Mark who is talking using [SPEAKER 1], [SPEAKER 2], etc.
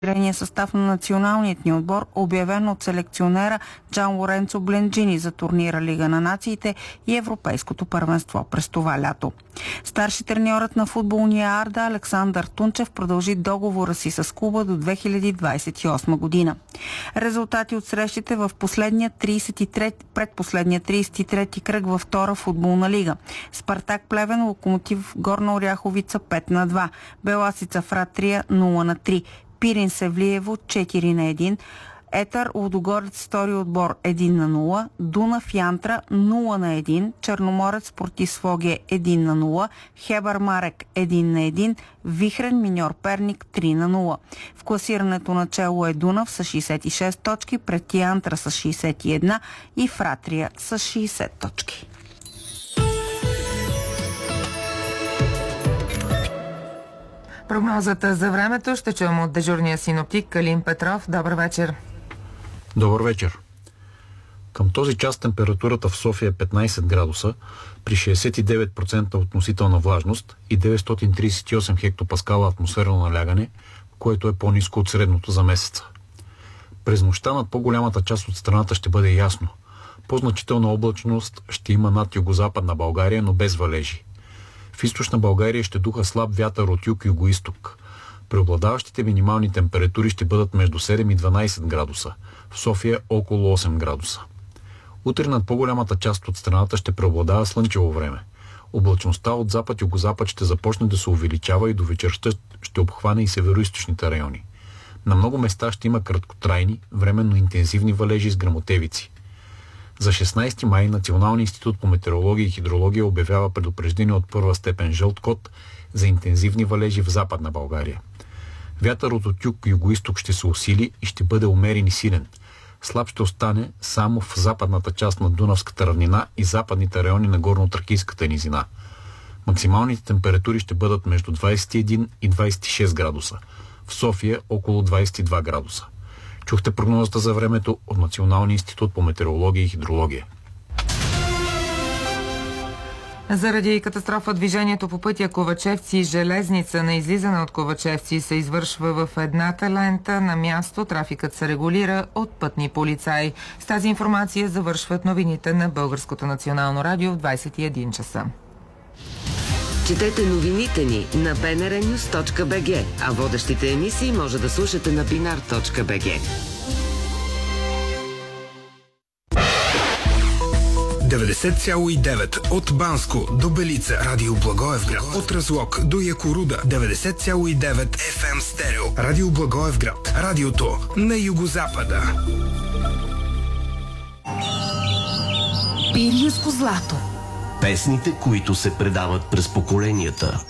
[SPEAKER 1] състав на националният ни отбор, обявен от селекционера Джан Лоренцо Бленджини за турнира Лига на нациите и Европейското първенство през това лято. Старши треньорът на футболния Арда Александър Тунчев продължи договора си с клуба до 2028 година. Резултати от срещите в предпоследния 33-ти кръг във втора футболна лига. Спартак Плевен, Локомотив Горна Оряховица 5-2, Беласица Фратрия 0-3, Пирин Севлиево 4-1, Етър Лудогорец втори отбор 1-0, Дунав Янтра 0-1, Черноморец Спортив Своге 1-0, Хебър Марек 1-1, Вихрен Миньор Перник 3-0. В класирането начело е Дунав с 66 точки, пред Янтра с 61 и Фратрия с 60 точки.
[SPEAKER 2] Прогнозата за времето ще чуем от дежурния синоптик Калин Петров. Добър вечер.
[SPEAKER 3] Добър вечер. Към този час температурата в София е 15 градуса при 69% относителна влажност и 938 хектопаскала атмосферно налягане, което е по-ниско от средното за месеца. През нощта над по-голямата част от страната ще бъде ясно. По-значителна облачност ще има над югозападна България, но без валежи. В източна България ще духа слаб вятър от юг-югоизток. Преобладаващите минимални температури ще бъдат между 7 и 12 градуса. В София около 8 градуса. Утре над по-голямата част от страната ще преобладава слънчево време. Облачността от запад-югозапад ще започне да се увеличава и до вечерта ще обхване и североизточните райони. На много места ще има краткотрайни, временно интензивни валежи с гръмотевици. За 16 май Националният институт по метеорология и хидрология обявява предупреждение от първа степен жълт код за интензивни валежи в Западна България. Вятърът от юг-югоизток ще се усили и ще бъде умерен и силен. Слаб ще остане само в западната част на Дунавската равнина и западните райони на Горно-Тракийската низина. Максималните температури ще бъдат между 21 и 26 градуса. В София около 22 градуса. Чухте прогнозата за времето от Националния институт по метеорология и хидрология.
[SPEAKER 2] Заради катастрофа движението по пътя Ковачевци-Железница на излизане от Ковачевци се извършва в едната лента. На място трафикът се регулира от пътни полицаи. С тази информация завършват новините на Българското национално радио в 21 часа.
[SPEAKER 4] Четете новините ни на bnrnews.bg, а водещите емисии може да слушате на binar.bg.
[SPEAKER 5] 90,9 от Банско до Белица, Радио Благоевград, от Разлог до Якоруда, 90,9 FM стерео, Радио Благоевград, радиото на югозапада.
[SPEAKER 6] Пиринско злато.
[SPEAKER 7] Песните, които се предават през поколенията.